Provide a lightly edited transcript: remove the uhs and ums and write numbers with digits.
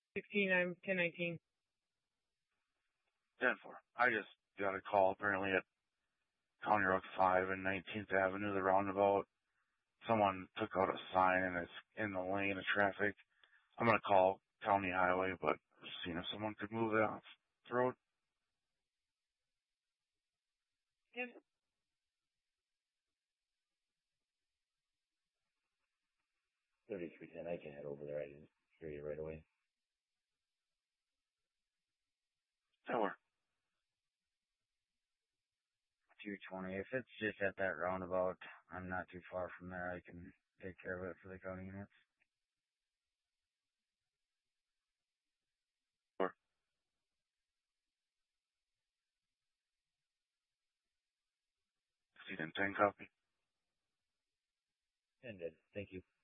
1019. 10-4. I just got a call apparently at County Road 5 and 19th Avenue, the roundabout. Someone took out a sign and it's in the lane of traffic. I'm going to call County Highway, but seeing if someone could move it off the road. Yes. 3310, I can head over there. I didn't hear you right away. That work. 220. If it's just at that roundabout, I'm not too far from there. I can take care of it for the county units. Work. See, then 10 copy. 10 dead. Thank you.